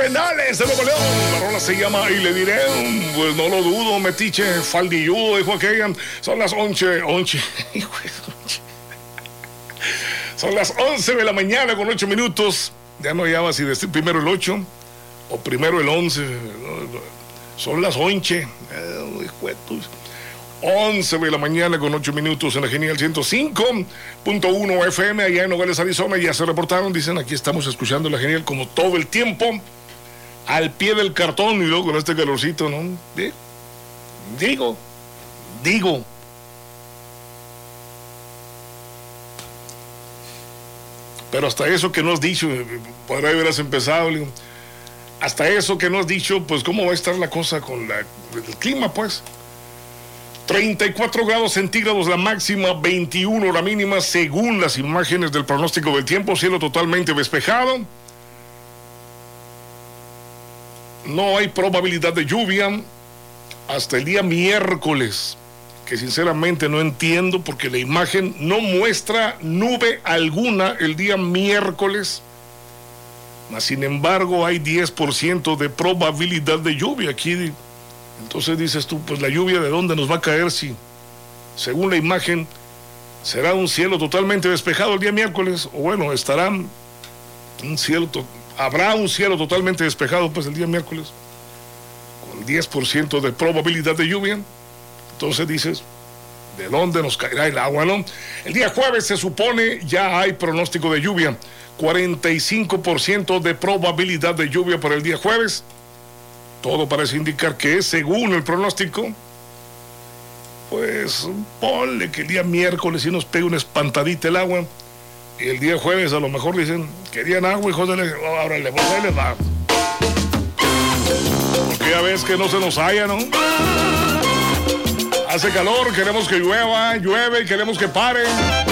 Cardenales de Nuevo León. La rola se llama Y le diré, pues no lo dudo, metiche, faldilludo, dijo aquella. Son las 11. Son las 11 de la mañana con 8 minutos. Ya no llama si decir primero el 8 o primero el 11. Son las 11. 11 de la mañana con 8 minutos en la Genial 105.1 FM allá en Nogales, Arizona. Ya se reportaron, dicen, aquí estamos escuchando la Genial como todo el tiempo, al pie del cartón, y luego con este calorcito, ¿no? Digo. Pero hasta eso que no has dicho, por ahí hubieras empezado, digo, hasta eso que no has dicho, pues cómo va a estar la cosa con el clima, pues. 34 grados centígrados la máxima, 21 la mínima, según las imágenes del pronóstico del tiempo, cielo totalmente despejado. No hay probabilidad de lluvia hasta el día miércoles, que sinceramente no entiendo porque la imagen no muestra nube alguna el día miércoles, mas sin embargo hay 10% de probabilidad de lluvia aquí. Entonces dices tú, pues la lluvia de dónde nos va a caer si, según la imagen, será un cielo totalmente despejado el día miércoles, o bueno, habrá un cielo totalmente despejado pues el día miércoles, con 10% de probabilidad de lluvia. Entonces dices, ¿de dónde nos caerá el agua, no? El día jueves se supone ya hay pronóstico de lluvia, 45% de probabilidad de lluvia para el día jueves. Todo parece indicar que, según el pronóstico, pues ponle que el día miércoles sí nos pega una espantadita el agua, y el día jueves a lo mejor dicen, querían agua, hijos de ahora les va. Porque ya ves que no se nos halla, ¿no? Hace calor, queremos que llueva, llueve y queremos que pare.